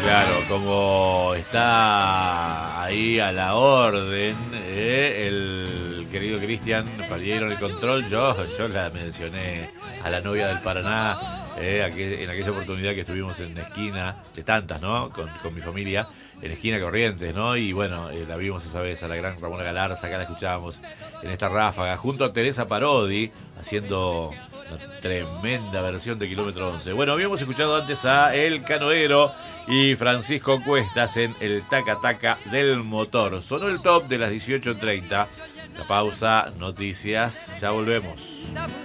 Claro, como está ahí a la orden el querido Cristian Palliero en el control, yo la mencioné a la novia del Paraná en aquella oportunidad que estuvimos en la esquina, de tantas, ¿no? Con mi familia, en la esquina Corrientes, ¿no? Y bueno, la vimos esa vez a la gran Ramona Galarza, acá la escuchábamos en esta ráfaga, junto a Teresa Parodi, haciendo una tremenda versión de Kilómetro 11. Bueno, habíamos escuchado antes a El Canoero y Francisco Cuestas en El Taca Taca del Motor. Sonó el top de las 18:30. La pausa, noticias, ya volvemos.